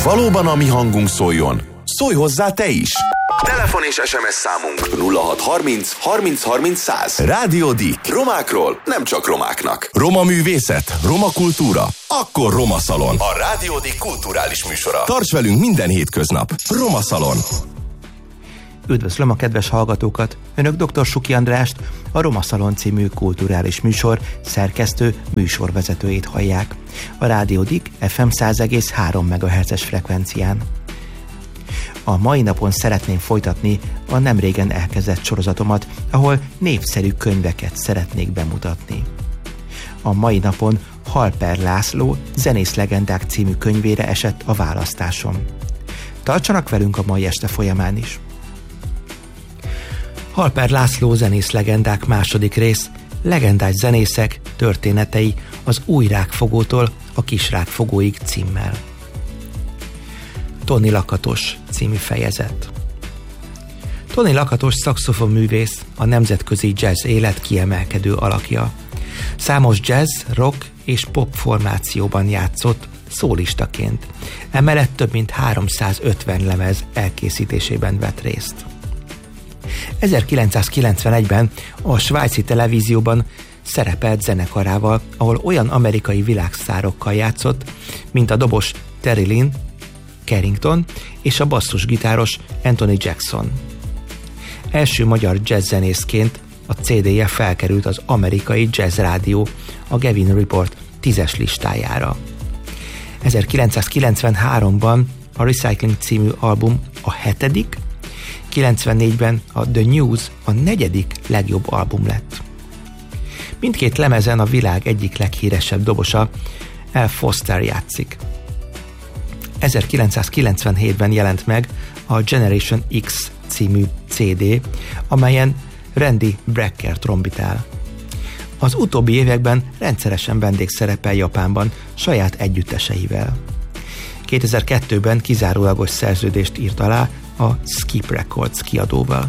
valóban a mi hangunk szóljon, szólj hozzá te is! Telefon és SMS számunk 0630 30 30 100. Rádió Dik. Romákról, nem csak romáknak. Roma művészet, roma kultúra, akkor Roma Szalon. A Rádió Dik kulturális műsora. Tarts velünk minden hétköznap. Roma Szalon. Üdvözlöm a kedves hallgatókat! Önök dr. Suki Andrást, a Roma Szalon című kulturális műsor szerkesztő műsorvezetőjét hallják. A Rádió Dik FM 100,3 MHz-es frekvencián. A mai napon szeretném folytatni a nemrégen elkezdett sorozatomat, ahol népszerű könyveket szeretnék bemutatni. A mai napon Halper László Zenész legendák című könyvére esett a választásom. Tartsanak velünk a mai este folyamán is! Halper László Zenész legendák második rész, legendás zenészek, történetei az új rákfogótól a kis rákfogóig címmel. Toni Lakatos című fejezet. Toni Lakatos szaxofonművész, a nemzetközi jazz élet kiemelkedő alakja. Számos jazz, rock és pop formációban játszott szólistaként, emellett több mint 350 lemez elkészítésében vett részt. 1991-ben a svájci televízióban szerepelt zenekarával, ahol olyan amerikai világsztárokkal játszott, mint a dobos Terry Lynn Carrington és a basszusgitáros Anthony Jackson. Első magyar jazzzenészként a CD-je felkerült az amerikai jazz rádió, a Gavin Report 10-es listájára. 1993-ban a Recycling című album a 7., 94-ben a The News a 4. legjobb album lett. Mindkét lemezen a világ egyik leghíresebb dobosa, Al Foster játszik. 1997-ben jelent meg a Generation X című CD, amelyen Randy Brecker trombitál. Az utóbbi években rendszeresen vendégszerepel Japánban saját együtteseivel. 2002-ben kizárólagos szerződést írt alá a Skip Records kiadóval.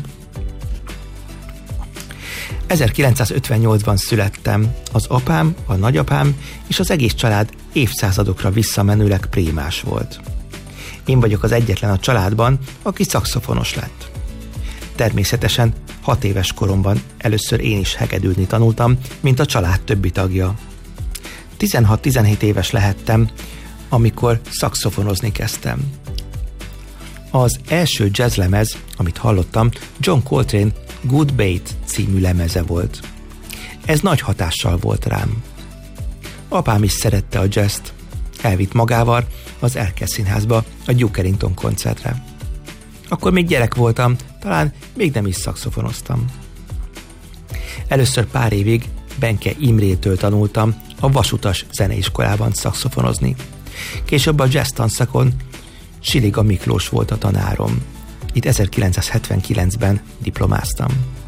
1958-ban születtem, az apám, a nagyapám és az egész család évszázadokra visszamenőleg prímás volt. Én vagyok az egyetlen a családban, aki szaxofonos lett. Természetesen 6 éves koromban először én is hegedülni tanultam, mint a család többi tagja. 16-17 éves lehettem, amikor szaxofonozni kezdtem. Az első jazzlemez, amit hallottam, John Coltrane Good Bait című lemeze volt. Ez nagy hatással volt rám. Apám is szerette a jazzt. Elvitt magával az Erkel Színházba a Duke Ellington koncertre. Akkor még gyerek voltam, talán még nem is szaxofonoztam. Először pár évig Benke Imrétől tanultam a Vasutas Zeneiskolában szaxofonozni. Később a jazz tanszakon Siliga Miklós volt a tanárom. Itt 1979-ben diplomáztam.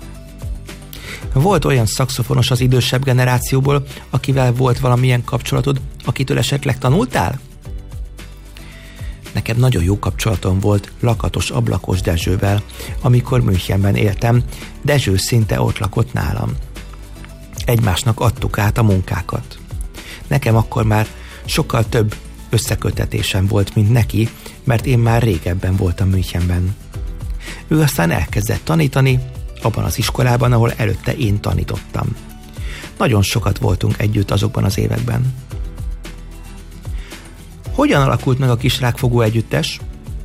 Volt olyan szaxofonos az idősebb generációból, akivel volt valamilyen kapcsolatod, akitől esetleg tanultál? Nekem nagyon jó kapcsolatom volt Lakatos Ablakos Dezsővel, amikor Münchenben éltem, Dezső szinte ott lakott nálam. Egymásnak adtuk át a munkákat. Nekem akkor már sokkal több összekötetésem volt, mint neki, mert én már régebben voltam Münchenben. Ő aztán elkezdett tanítani, abban az iskolában, ahol előtte én tanítottam. Nagyon sokat voltunk együtt azokban az években. Hogyan alakult meg a kis rákfogó együttes?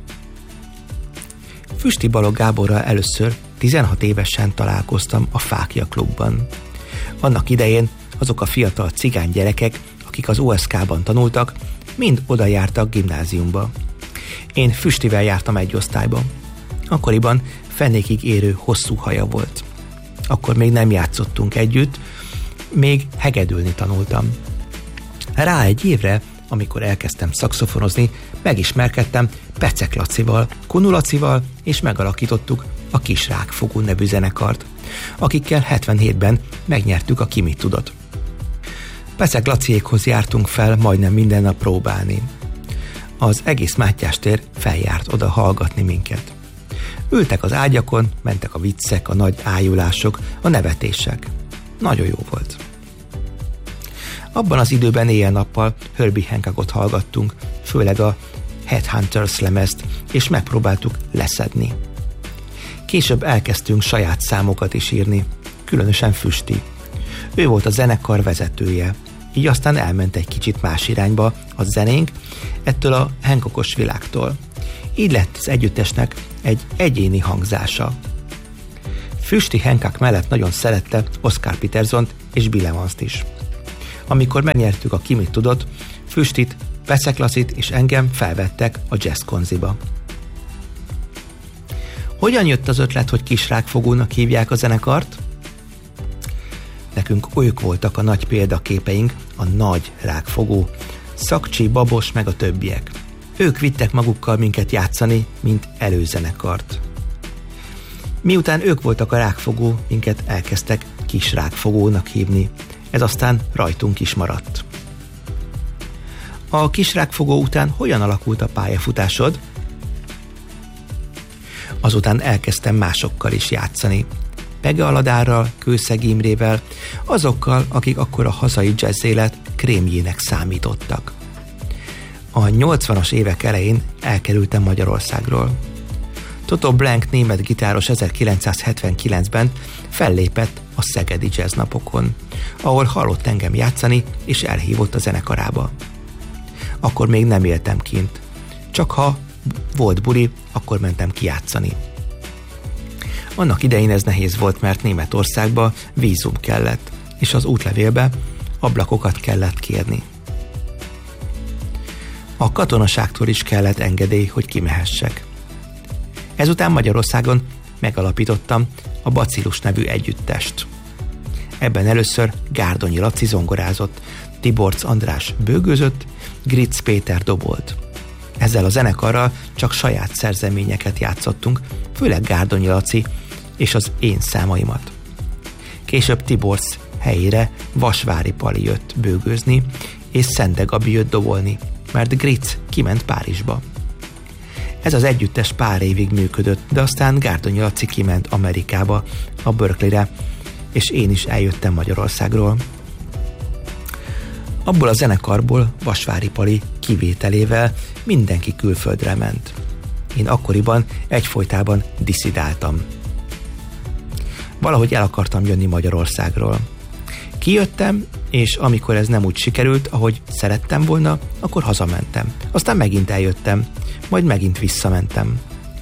Füsti Balogh Gáborral először 16 évesen találkoztam a Fáklya klubban. Annak idején azok a fiatal cigány gyerekek, akik az OSK-ban tanultak, mind oda jártak gimnáziumba. Én Füstivel jártam egy osztályba. Akkoriban fenékig érő hosszú haja volt. Akkor még nem játszottunk együtt, még hegedülni tanultam. Rá egy évre, amikor elkezdtem szaxofonozni, megismerkedtem Pecek Lacival, Kunu Lacival, és megalakítottuk a Kis Rákfogó nevű zenekart, akikkel 77-ben megnyertük a Ki mit tudott. Pecek Laciékhoz jártunk fel majdnem minden nap próbálni. Az egész Mátyás tér feljárt oda hallgatni minket. Ültek az ágyakon, mentek a viccek, a nagy ájulások, a nevetések. Nagyon jó volt. Abban az időben éjjel-nappal Herbie Hancockot hallgattunk, főleg a Headhunters lemezt, és megpróbáltuk leszedni. Később elkezdtünk saját számokat is írni, különösen Füsti. Ő volt a zenekar vezetője, így aztán elment egy kicsit más irányba a zenénk ettől a Hancockos világtól. Így lett az együttesnek egy egyéni hangzása. Füsti Hancock mellett nagyon szerette Oscar Petersont és Bill Evanst is. Amikor megnyertük a Ki mit tudott, Füstit, Veszek Lacit és engem felvettek a Jazz Konziba. Hogyan jött az ötlet, hogy Kisrákfogónak hívják a zenekart? Nekünk ők voltak a nagy példaképeink, a nagy rákfogó, Szakcsi, Babos meg a többiek. Ők vittek magukkal minket játszani, mint előzenekart. Miután ők voltak a rákfogó, minket elkezdtek Kisrákfogónak hívni. Ez aztán rajtunk is maradt. A Kisrákfogó után hogyan alakult a pályafutásod? Azután elkezdtem másokkal is játszani. Pege Aladárral, Kőszeg Imrével, azokkal, akik akkor a hazai jazzélet krémjének számítottak. A 80-as évek elején elkerültem Magyarországról. Toto Blank német gitáros 1979-ben fellépett a Szegedi Jazz Napokon, ahol hallott engem játszani, és elhívott a zenekarába. Akkor még nem éltem kint. Csak ha volt buli, akkor mentem kijátszani. Annak idején ez nehéz volt, mert Németországba vízum kellett, és az útlevélbe ablakokat kellett kérni. A katonaságtól is kellett engedély, hogy kimehessek. Ezután Magyarországon megalapítottam a Bacillus nevű együttest. Ebben először Gárdonyi Laci zongorázott, Tiborcz András bőgőzött, Gritz Péter dobolt. Ezzel a zenekarral csak saját szerzeményeket játszottunk, főleg Gárdonyi Laci és az én számaimat. Később Tiborcz helyére Vasvári Pali jött bőgőzni, és Szende Gabi jött dobolni, mert Gritz kiment Párizsba. Ez az együttes pár évig működött, de aztán Gárdonyi Laci kiment Amerikába, a Berkeleyre, és én is eljöttem Magyarországról. Abból a zenekarból Vasvári Pali kivételével mindenki külföldre ment. Én akkoriban egyfolytában diszidáltam. Valahogy el akartam jönni Magyarországról. Kijöttem, és amikor ez nem úgy sikerült, ahogy szerettem volna, akkor hazamentem. Aztán megint eljöttem, majd megint visszamentem.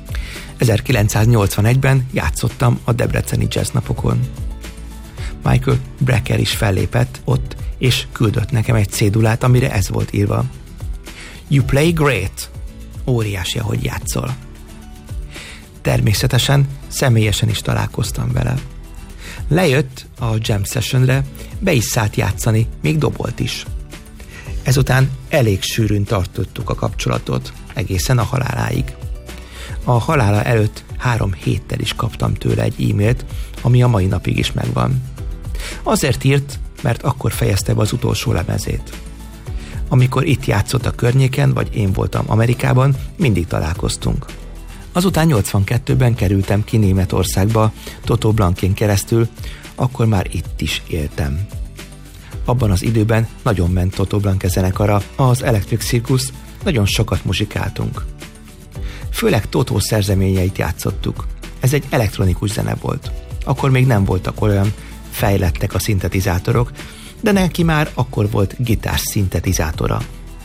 1981-ben játszottam a Debreceni Jazz Napokon. Michael Brecker is fellépett ott, és küldött nekem egy cédulát, amire ez volt írva: You play great. Óriási, ahogy játszol. Természetesen személyesen is találkoztam vele. Lejött a jam sessionre, be is szállt játszani, még dobolt is. Ezután elég sűrűn tartottuk a kapcsolatot, egészen a haláláig. A halála előtt 3 héttel is kaptam tőle egy e-mailt, ami a mai napig is megvan. Azért írt, mert akkor fejezte be az utolsó lemezét. Amikor itt játszott a környéken, vagy én voltam Amerikában, mindig találkoztunk. Azután 82-ben kerültem ki Németországba, Toto Blankén keresztül, akkor már itt is éltem. Abban az időben nagyon ment Toto Blanke zenekara, az Electric Circus, nagyon sokat muzsikáltunk. Főleg Toto szerzeményeit játszottuk. Ez egy elektronikus zene volt. Akkor még nem voltak olyan fejlettek a szintetizátorok, de neki már akkor volt gitár szintetizátora.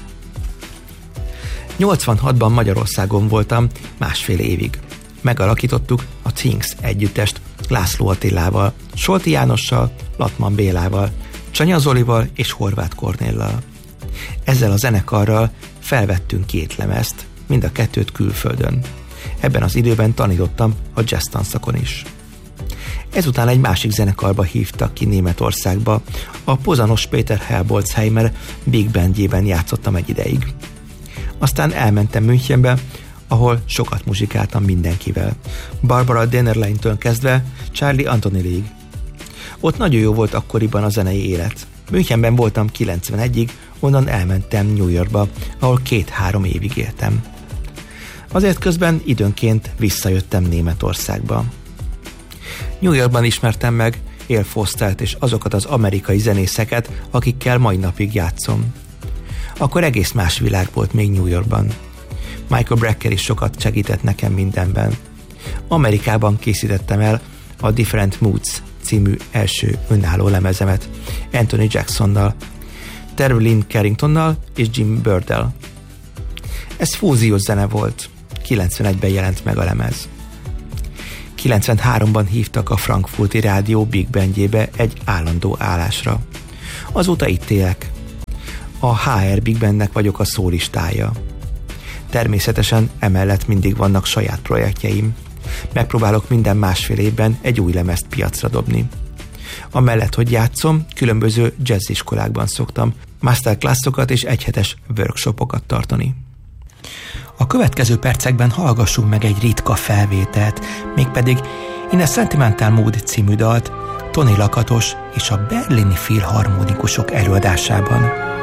86-ban Magyarországon voltam 1,5 évig. Megalakítottuk a Things együttest László Attilával, Solti Jánossal, Latman Bélával, Csanya Zolival és Horváth Kornéllal. Ezzel a zenekarral felvettünk 2 lemezt, mind a 2 külföldön. Ebben az időben tanítottam a jazz tanszakon is. Ezután egy másik zenekarba hívtak ki Németországba, a Pozanos Péter Helbolzheimer Big Bandjében játszottam egy ideig. Aztán elmentem Münchenbe, ahol sokat muzsikáltam mindenkivel. Barbara Dennerlein-től kezdve Charlie Antonilig. Ott nagyon jó volt akkoriban a zenei élet. Münchenben voltam 91-ig, onnan elmentem New Yorkba, ahol 2-3 évig éltem. Azért közben időnként visszajöttem Németországba. New Yorkban ismertem meg Al Fostert és azokat az amerikai zenészeket, akikkel mai napig játszom. Akkor egész más világ volt még New Yorkban. Michael Brecker is sokat segített nekem mindenben. Amerikában készítettem el a Different Moods című első önálló lemezemet Anthony Jacksonnal, Terry Lynn Carringtonnal és Jim Birddel. Ez fúziós zene volt, 91-ben jelent meg a lemez. 93-ban hívtak a frankfurti rádió Big Bandjébe egy állandó állásra. Azóta itt élek. A HR Big Bandnek vagyok a szólistája. Természetesen emellett mindig vannak saját projektjeim. Megpróbálok minden másfél évben egy új lemezt piacra dobni. Amellett, hogy játszom, különböző jazziskolákban szoktam masterclassokat és egyhetes workshopokat tartani. A következő percekben hallgassunk meg egy ritka felvételt, mégpedig In a Sentimental Mood című dalt Toni Lakatos és a berlini filharmonikusok előadásában.